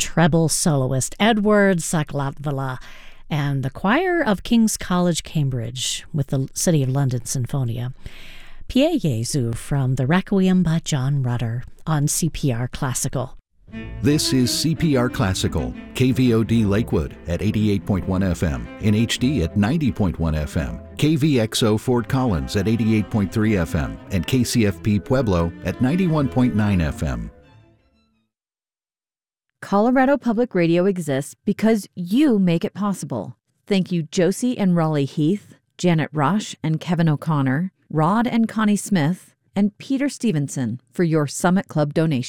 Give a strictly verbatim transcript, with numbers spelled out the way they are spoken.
treble soloist Edward Saklatvala and the choir of King's College, Cambridge, with the City of London Sinfonia. Pie Jesu from the Requiem by John Rutter on C P R Classical. This is C P R Classical, K V O D Lakewood at eighty-eight point one F M, in H D at ninety point one F M, K V X O Fort Collins at eighty-eight point three F M, and K C F P Pueblo at ninety-one point nine F M. Colorado Public Radio exists because you make it possible. Thank you Josie and Raleigh Heath, Janet Rush and Kevin O'Connor, Rod and Connie Smith, and Peter Stevenson for your Summit Club donation.